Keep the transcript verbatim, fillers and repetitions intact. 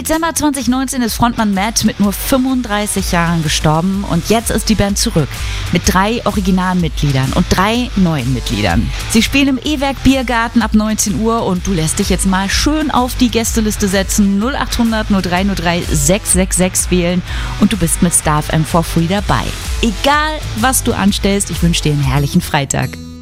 Dezember zwanzig neunzehn ist Frontmann Matt mit nur fünfunddreißig Jahren gestorben und jetzt ist die Band zurück mit drei Originalmitgliedern und drei neuen Mitgliedern. Sie spielen im E-Werk Biergarten ab neunzehn Uhr und du lässt dich jetzt mal schön auf die Gästeliste setzen, null acht hundert null drei null drei sechs sechs sechs wählen und du bist mit Star F M for Free dabei. Egal, was du anstellst, ich wünsche dir einen herrlichen Freitag.